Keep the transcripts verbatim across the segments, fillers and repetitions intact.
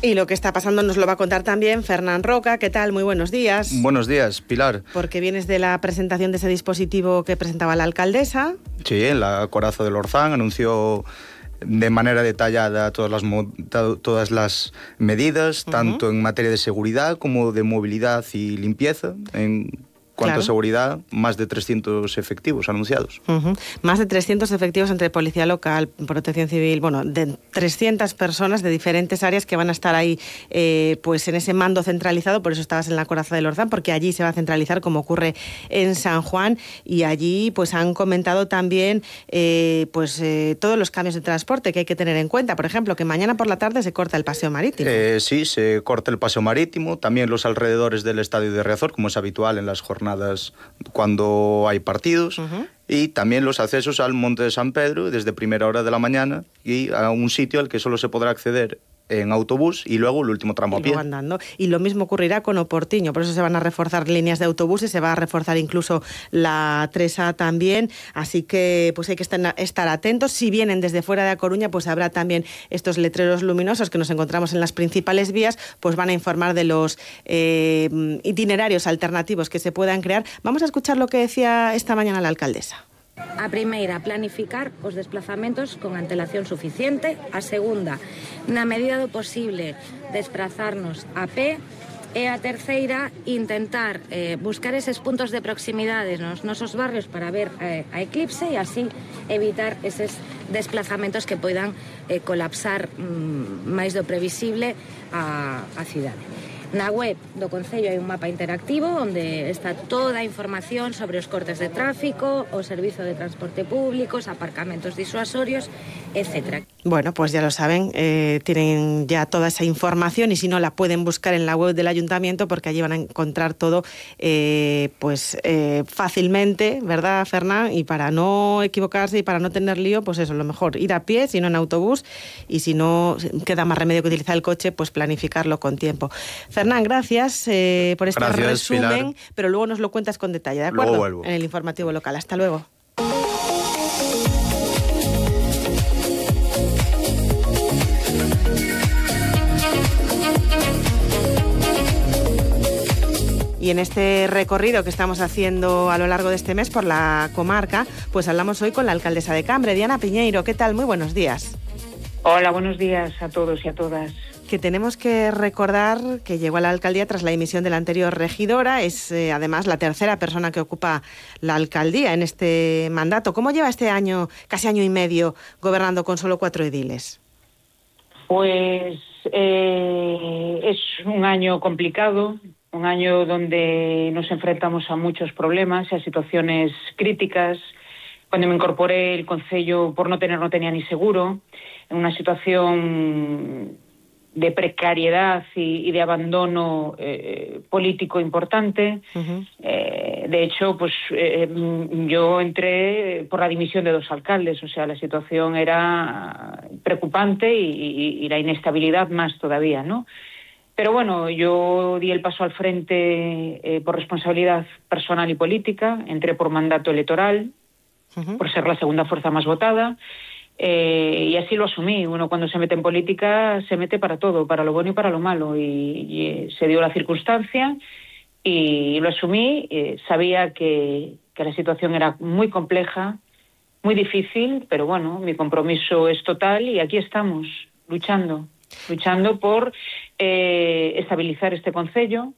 Y lo que está pasando nos lo va a contar también Fernán Roca. ¿Qué tal? Muy buenos días. Buenos días, Pilar. Porque vienes de la presentación de ese dispositivo que presentaba la alcaldesa. Sí, en la Corazo del Orzán anunció de manera detallada todas las, todas las medidas, uh-huh. tanto en materia de seguridad como de movilidad y limpieza. En cuanto claro. a seguridad, más de trescientos efectivos anunciados. Uh-huh. Más de trescientos efectivos entre Policía Local, Protección Civil, bueno, de trescientas personas de diferentes áreas que van a estar ahí eh, pues en ese mando centralizado. Por eso estabas en la Coraza del Orzán, porque allí se va a centralizar como ocurre en San Juan, y allí pues han comentado también eh, pues eh, todos los cambios de transporte que hay que tener en cuenta. Por ejemplo, que mañana por la tarde se corta el paseo marítimo. Eh, sí, se corta el paseo marítimo, también los alrededores del estadio de Riazor, como es habitual en las jornadas cuando hay partidos, uh-huh. y también los accesos al Monte de San Pedro desde primera hora de la mañana y a un sitio al que solo se podrá acceder en autobús y luego el último tramo y a pie. Andando. Y lo mismo ocurrirá con Oportiño, por eso se van a reforzar líneas de autobuses, se va a reforzar incluso la tres A también, así que pues hay que estar atentos. Si vienen desde fuera de A Coruña, pues habrá también estos letreros luminosos que nos encontramos en las principales vías, pues van a informar de los eh, itinerarios alternativos que se puedan crear. Vamos a escuchar lo que decía esta mañana la alcaldesa. A primeira, planificar os desplazamentos con antelación suficiente. A segunda, na medida do posible, desplazarnos a pé. E a terceira, intentar eh, buscar eses puntos de proximidade nos nosos barrios para ver eh, a eclipse e así evitar eses desplazamentos que poidan eh, colapsar mm, máis do previsible a, a cidade. Na web do Concello hai un mapa interactivo onde está toda a información sobre os cortes de tráfico, o servizo de transporte público, os aparcamentos disuasorios, etcétera. Bueno, pues ya lo saben, eh, tienen ya toda esa información y si no la pueden buscar en la web del Ayuntamiento porque allí van a encontrar todo eh, pues eh, fácilmente, ¿verdad, Fernán? Y para no equivocarse y para no tener lío, pues eso, lo mejor ir a pie, si no en autobús, y si no queda más remedio que utilizar el coche, pues planificarlo con tiempo. Fernán, gracias eh, por este gracias, resumen, Pilar. Pero luego nos lo cuentas con detalle, ¿de acuerdo? Luego vuelvo. En el informativo local. Hasta luego. Y en este recorrido que estamos haciendo a lo largo de este mes por la comarca, pues hablamos hoy con la alcaldesa de Cambre, Diana Piñeiro. ¿Qué tal? Muy buenos días. Hola, buenos días a todos y a todas. Que tenemos que recordar que llegó a la alcaldía tras la dimisión de la anterior regidora. Es eh, además la tercera persona que ocupa la alcaldía en este mandato. ¿Cómo lleva este año, casi año y medio, gobernando con solo cuatro ediles? Pues eh, es un año complicado, un año donde nos enfrentamos a muchos problemas y a situaciones críticas. Cuando me incorporé, el Concello, por no tener, no tenía ni seguro, en una situación de precariedad y, y de abandono eh, político importante. Uh-huh. Eh, de hecho, pues eh, yo entré por la dimisión de dos alcaldes, o sea, la situación era preocupante y, y, y la inestabilidad más todavía, ¿no? Pero bueno, yo di el paso al frente eh, por responsabilidad personal y política, entré por mandato electoral, uh-huh. por ser la segunda fuerza más votada, eh, y así lo asumí. Uno cuando se mete en política se mete para todo, para lo bueno y para lo malo, y, y se dio la circunstancia y lo asumí. Eh, sabía que, que la situación era muy compleja, muy difícil, pero bueno, mi compromiso es total y aquí estamos, luchando. luchando por eh, estabilizar este concello,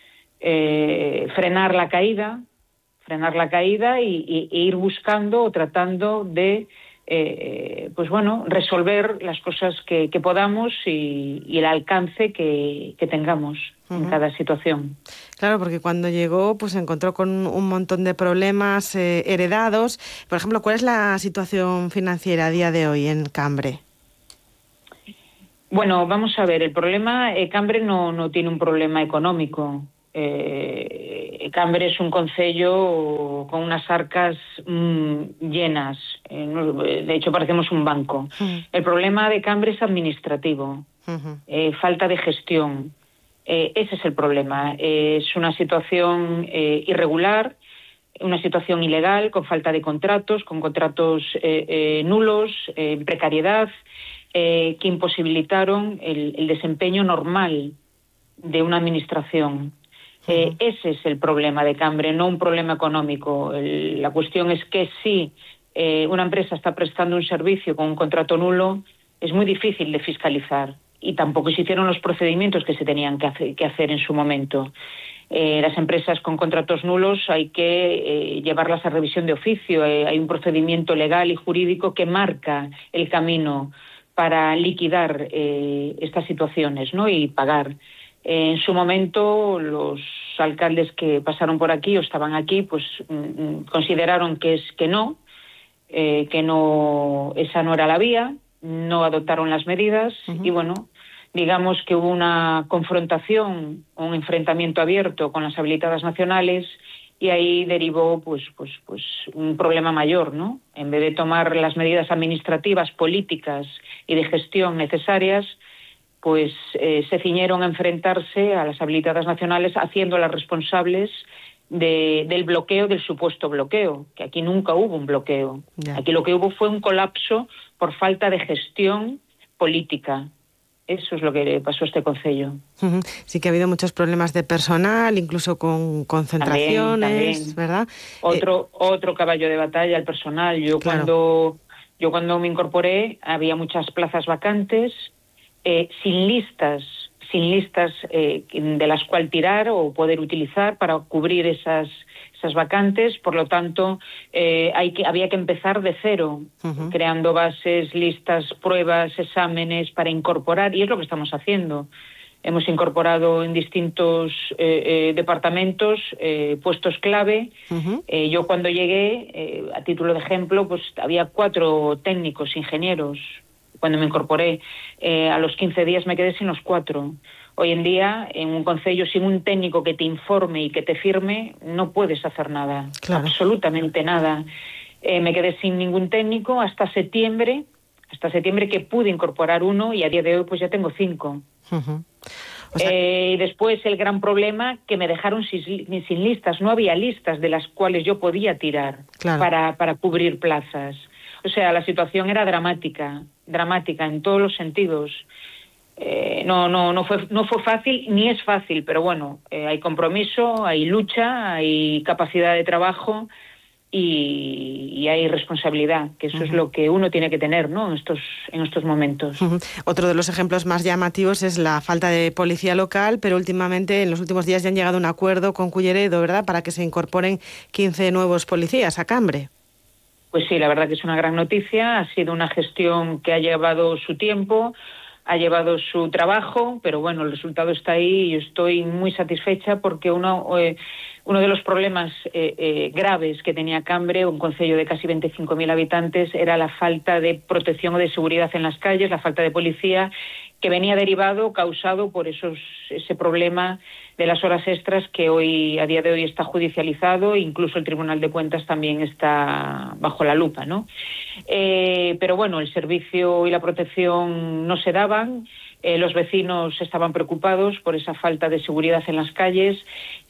eh, frenar la caída, frenar la caída y, y, e ir buscando o tratando de, eh, pues bueno, resolver las cosas que, que podamos y, y el alcance que, que tengamos uh-huh. en cada situación. Claro, porque cuando llegó, pues se encontró con un montón de problemas eh, heredados. Por ejemplo, ¿cuál es la situación financiera a día de hoy en Cambre? Bueno, vamos a ver, el problema, eh, Cambre no, no tiene un problema económico. Eh, Cambre es un concello con unas arcas mmm, llenas, eh, de hecho parecemos un banco. Uh-huh. El problema de Cambre es administrativo, uh-huh. eh, falta de gestión. Eh, ese es el problema. Eh, es una situación eh, irregular, una situación ilegal, con falta de contratos, con contratos eh, eh, nulos, eh, precariedad. eh, que imposibilitaron el, el desempeño normal de una administración. Uh-huh. Eh, ese es el problema de Cambre, no un problema económico. El, la cuestión es que si eh, una empresa está prestando un servicio con un contrato nulo, es muy difícil de fiscalizar, y tampoco se hicieron los procedimientos que se tenían que hacer, que hacer en su momento. Eh, las empresas con contratos nulos hay que eh, llevarlas a revisión de oficio. Eh, hay un procedimiento legal y jurídico que marca el camino para liquidar eh, estas situaciones, ¿no? Y pagar. Eh, en su momento, los alcaldes que pasaron por aquí o estaban aquí, pues mm, consideraron que es que no, eh, que no, esa no era la vía, no adoptaron las medidas. Uh-huh. Y bueno, digamos que hubo una confrontación, un enfrentamiento abierto con las habilitadas nacionales, y ahí derivó pues, pues, pues un problema mayor, ¿no? En vez de tomar las medidas administrativas, políticas y de gestión necesarias, pues eh, se ciñeron a enfrentarse a las habilitadas nacionales, haciéndolas responsables de, del bloqueo, del supuesto bloqueo, que aquí nunca hubo un bloqueo. Yeah. Aquí lo que hubo fue un colapso por falta de gestión política. Eso es lo que le pasó a este concello. Uh-huh. Sí que ha habido muchos problemas de personal, incluso con concentraciones, también, también. ¿verdad? Otro, eh... otro caballo de batalla, el personal. Yo, claro. cuando, yo cuando me incorporé había muchas plazas vacantes, eh, sin listas, sin listas eh, de las cuales tirar o poder utilizar para cubrir esas, esas vacantes. Por lo tanto, eh, hay que, había que empezar de cero, uh-huh. creando bases, listas, pruebas, exámenes para incorporar, y es lo que estamos haciendo. Hemos incorporado en distintos eh, eh, departamentos eh, puestos clave. Uh-huh. Eh, yo cuando llegué, eh, a título de ejemplo, pues había cuatro técnicos, ingenieros. Cuando me incorporé, eh, a los quince días me quedé sin los cuatro. Hoy en día, en un concello, sin un técnico que te informe y que te firme, no puedes hacer nada, claro. absolutamente nada. Eh, me quedé sin ningún técnico hasta septiembre, hasta septiembre que pude incorporar uno, y a día de hoy pues ya tengo cinco. Uh-huh. O sea... eh, y después el gran problema, que me dejaron sin, sin listas. No había listas de las cuales yo podía tirar, claro. para, para cubrir plazas. O sea, la situación era dramática, dramática en todos los sentidos. Eh, no, no, no fue, no fue fácil, ni es fácil, pero bueno, eh, hay compromiso, hay lucha, hay capacidad de trabajo y, y hay responsabilidad, que eso uh-huh. es lo que uno tiene que tener, ¿no? En estos, en estos momentos. Uh-huh. Otro de los ejemplos más llamativos es la falta de policía local, pero últimamente, en los últimos días, ya han llegado a un acuerdo con Culleredo, ¿verdad?, para que se incorporen quince nuevos policías a Cambre. Pues sí, la verdad que es una gran noticia. Ha sido una gestión que ha llevado su tiempo, ha llevado su trabajo, pero bueno, el resultado está ahí y yo estoy muy satisfecha, porque uno, eh, uno de los problemas eh, eh, graves que tenía Cambre, un concello de casi veinticinco mil habitantes, era la falta de protección o de seguridad en las calles, la falta de policía, que venía derivado, causado por esos, ese problema de las horas extras, que hoy, a día de hoy, está judicializado. Incluso el Tribunal de Cuentas también está bajo la lupa, ¿no? Eh, pero bueno, el servicio y la protección no se daban. Eh, los vecinos estaban preocupados por esa falta de seguridad en las calles,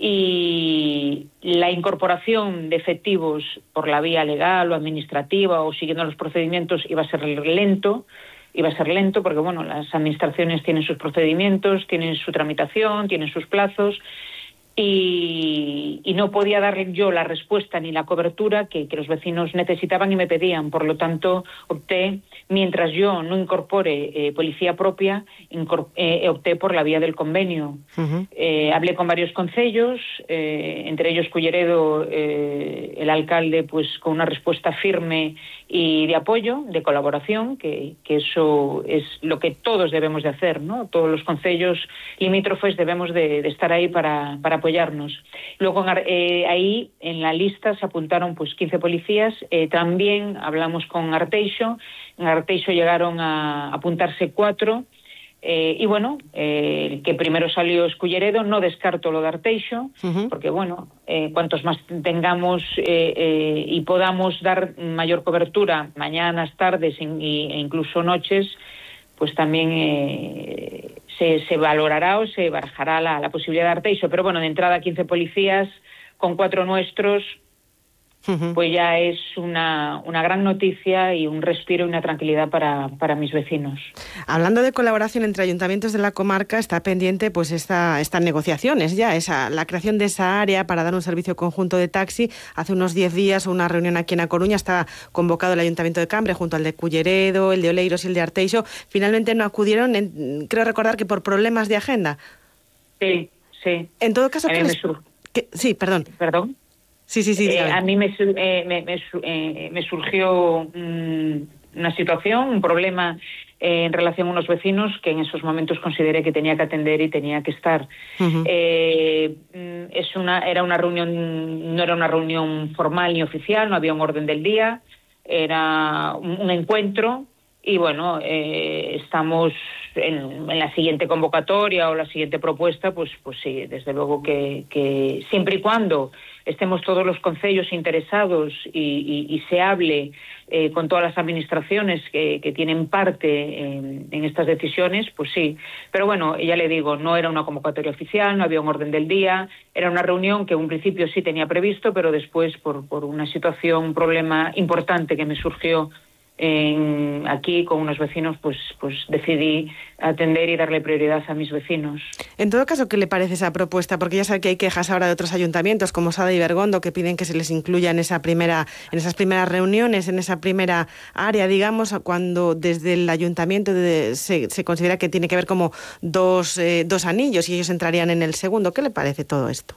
y la incorporación de efectivos por la vía legal o administrativa o siguiendo los procedimientos iba a ser lento. Iba a ser lento porque, bueno, las administraciones tienen sus procedimientos, tienen su tramitación, tienen sus plazos, y, y no podía dar yo la respuesta ni la cobertura que, que los vecinos necesitaban y me pedían. Por lo tanto, opté, mientras yo no incorpore eh, policía propia, incorpor, eh, opté por la vía del convenio. Uh-huh. Eh, hablé con varios concellos, eh, entre ellos Culleredo, eh, el alcalde, pues con una respuesta firme y de apoyo, de colaboración, que, que eso es lo que todos debemos de hacer, ¿no? Todos los concellos limítrofes debemos de, de estar ahí para, para apoyarnos. Luego eh, ahí en la lista se apuntaron pues quince policías. Eh, también hablamos con Arteixo. En Arteixo llegaron a apuntarse cuatro. Eh, y bueno, eh, el que primero salió es Culleredo. No descarto lo de Arteixo, uh-huh. porque bueno, eh, cuantos más tengamos eh, eh, y podamos dar mayor cobertura mañanas, tardes e incluso noches, pues también eh, se, se valorará o se barajará la, la posibilidad de Arteixo. Pero bueno, de entrada quince policías, con cuatro nuestros, uh-huh. pues ya es una, una gran noticia y un respiro y una tranquilidad para, para mis vecinos. Hablando de colaboración entre ayuntamientos de la comarca, está pendiente pues esta, estas negociaciones ya, esa, la creación de esa área para dar un servicio conjunto de taxi. Hace unos diez días una reunión aquí en A Coruña, está convocado el Ayuntamiento de Cambre junto al de Culleredo, el de Oleiros y el de Arteixo. Finalmente no acudieron, en, creo recordar que por problemas de agenda. Sí, sí. En todo caso, ¿qué les... sur... ¿Qué? Sí, perdón. ¿Perdón? Sí, sí, sí. Eh, a mí me, eh, me, me, eh, me surgió um, una situación, un problema eh, en relación a unos vecinos que en esos momentos consideré que tenía que atender y tenía que estar. Uh-huh. eh, es una, era una reunión, no era una reunión formal ni oficial, no había un orden del día, era un, un encuentro. Y bueno, eh, estamos en, en la siguiente convocatoria o la siguiente propuesta, pues pues sí, desde luego que, que siempre y cuando estemos todos los concellos interesados y, y, y se hable eh, con todas las administraciones que, que tienen parte en, en estas decisiones, pues sí. Pero bueno, ya le digo, no era una convocatoria oficial, no había un orden del día, era una reunión que en un principio sí tenía previsto, pero después por, por una situación, un problema importante que me surgió En, aquí con unos vecinos, pues pues decidí atender y darle prioridad a mis vecinos. En todo caso, ¿qué le parece esa propuesta? Porque ya sabe que hay quejas ahora de otros ayuntamientos como Sada y Bergondo que piden que se les incluya en esa primera, en esas primeras reuniones, en esa primera área, digamos, cuando desde el ayuntamiento de, se, se considera que tiene que haber como dos, eh, dos anillos y ellos entrarían en el segundo. ¿Qué le parece todo esto?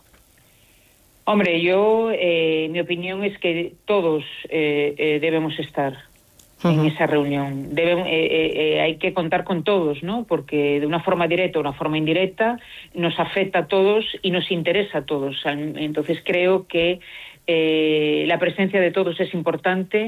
Hombre, yo, eh, mi opinión es que todos eh, eh, debemos estar en uh-huh. esa reunión. Deben, eh, eh, hay que contar con todos, ¿no? Porque de una forma directa o una forma indirecta nos afecta a todos y nos interesa a todos. Entonces creo que eh, la presencia de todos es importante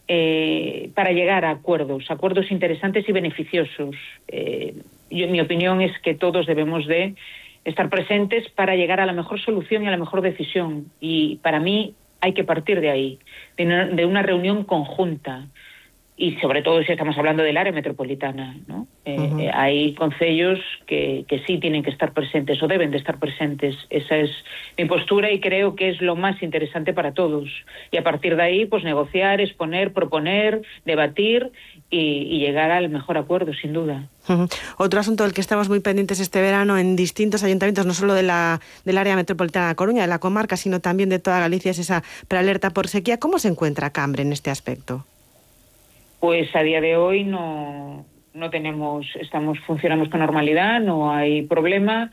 eh, para llegar a acuerdos, acuerdos interesantes y beneficiosos. Eh, yo, mi opinión es que todos debemos de estar presentes para llegar a la mejor solución y a la mejor decisión. Y para mí hay que partir de ahí, de una, de una reunión conjunta. Y sobre todo si estamos hablando del área metropolitana, ¿no? Eh, uh-huh. eh, hay concellos que, que sí tienen que estar presentes o deben de estar presentes. Esa es mi postura y creo que es lo más interesante para todos. Y a partir de ahí, pues negociar, exponer, proponer, debatir y, y llegar al mejor acuerdo, sin duda. Uh-huh. Otro asunto del que estamos muy pendientes este verano en distintos ayuntamientos, no solo de la, del área metropolitana de Coruña, de la comarca, sino también de toda Galicia, es esa prealerta por sequía. ¿Cómo se encuentra Cambre en este aspecto? Pues a día de hoy no, no tenemos, estamos, funcionamos con normalidad, no hay problema.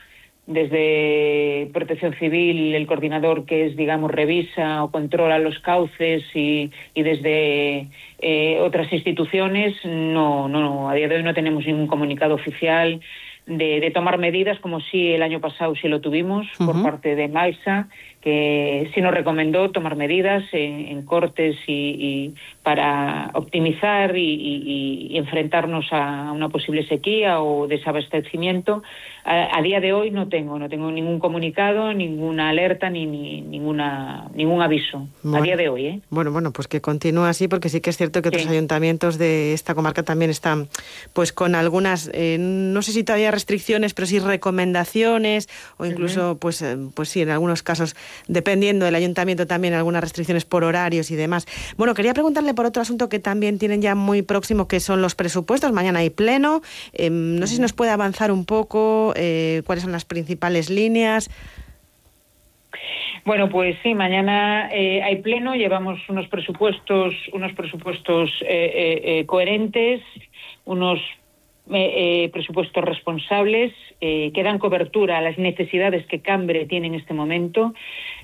Desde Protección Civil, el coordinador que es, digamos, revisa o controla los cauces y, y desde eh, otras instituciones, no, no, no, a día de hoy no tenemos ningún comunicado oficial de, de tomar medidas, como sí el año pasado sí lo tuvimos, uh-huh. por parte de Maisa, que sí nos recomendó tomar medidas en, en cortes y, y para optimizar y, y, y enfrentarnos a una posible sequía o desabastecimiento. A, a día de hoy no tengo, no tengo ningún comunicado, ninguna alerta ni, ni ninguna ningún aviso. Bueno, a día de hoy, ¿eh? Bueno, bueno, pues que continúe así, porque sí que es cierto que otros sí. ayuntamientos de esta comarca también están, pues con algunas, eh, no sé si todavía restricciones, pero sí recomendaciones o incluso, uh-huh. pues, eh, pues sí, en algunos casos, dependiendo del ayuntamiento también algunas restricciones por horarios y demás. Bueno, quería preguntarle por otro asunto que también tienen ya muy próximo, que son los presupuestos. Mañana hay pleno. Eh, no sé si nos puede avanzar un poco eh, cuáles son las principales líneas. Bueno, pues sí, mañana eh, hay pleno. Llevamos unos presupuestos, unos presupuestos eh, eh, eh, coherentes, unos Eh, eh, presupuestos responsables eh, que dan cobertura a las necesidades que Cambre tiene en este momento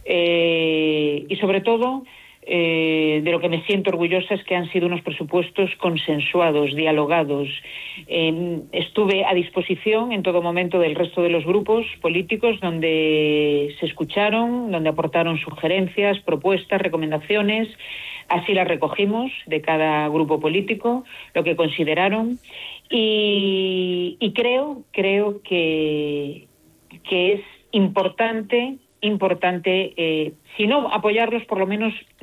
eh, y sobre todo eh, de lo que me siento orgullosa es que han sido unos presupuestos consensuados, dialogados. Eh, estuve a disposición en todo momento del resto de los grupos políticos donde se escucharon, donde aportaron sugerencias, propuestas, recomendaciones. Así las recogimos de cada grupo político, lo que consideraron. Y, y creo, creo que, que es importante, importante, eh, si no apoyarlos, por lo menos